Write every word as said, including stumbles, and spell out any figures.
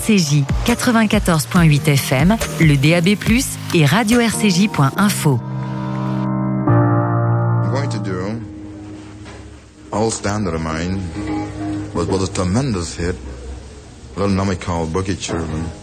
C J quatre-vingt-quatorze point huit F M, le D A B plus, et radio R C J point info. I'm going to do an old standard of mine was, was a tremendous hit, a little number called Boogie Children.